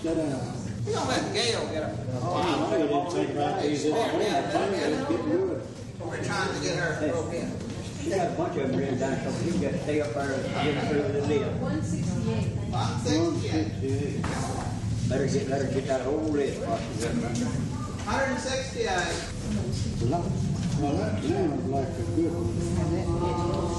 Sit down. You don't let Gail get her. Oh, I know you didn't take right easy. Let's get good. We're trying to get her broke in. You got a bunch of them written down, so you can just stay up there and get through the list. 168. 168. Let her get that whole list. 168. Well, that sounds like a good one.